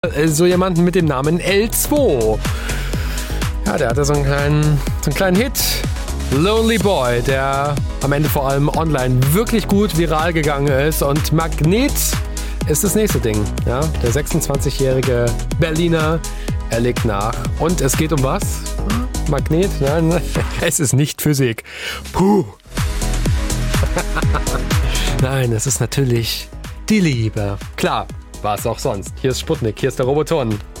so jemanden mit dem Namen L2. Ja, der hatte so einen kleinen Hit. Lonely Boy, der am Ende vor allem online wirklich gut viral gegangen ist. Und Magnet ist das nächste Ding. Ja, der 26-jährige Berliner, er legt nach. Und es geht um was? Magnet? Nein, es ist nicht Physik. Puh. Nein, es ist natürlich die Liebe. Klar, war es auch sonst. Hier ist Sputnik, hier ist der Roboton.